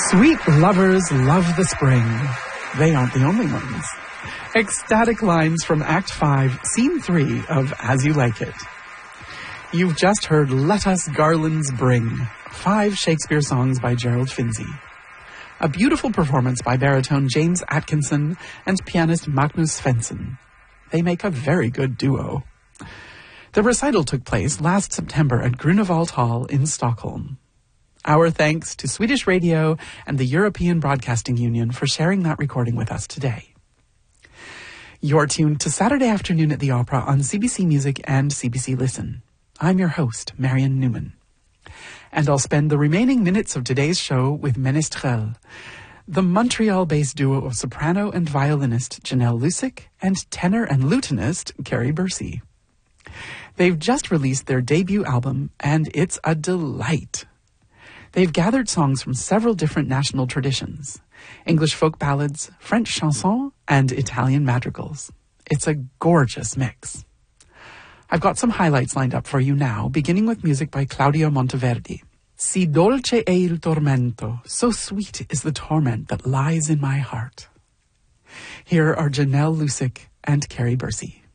Sweet lovers love the spring. They aren't the only ones. Ecstatic lines from Act 5, Scene 3 of As You Like It. You've just heard Let Us Garlands Bring, 5 Shakespeare songs by Gerald Finzi. A beautiful performance by baritone James Atkinson and pianist Magnus Svensson. They make a very good duo. The recital took place last September at Grunewald Hall in Stockholm. Our thanks to Swedish Radio and the European Broadcasting Union for sharing that recording with us today. You're tuned to Saturday Afternoon at the Opera on CBC Music and CBC Listen. I'm your host, Marion Newman. And I'll spend the remaining minutes of today's show with Ménestrel, the Montreal-based duo of soprano and violinist Janelle Lusick and tenor and lutenist Carrie Bursey. They've just released their debut album, and it's a delight. They've gathered songs from several different national traditions, English folk ballads, French chansons, and Italian madrigals. It's a gorgeous mix. I've got some highlights lined up for you now, beginning with music by Claudio Monteverdi. Si dolce è il tormento, so sweet is the torment that lies in my heart. Here are Janelle Lusick and Carrie Bursey.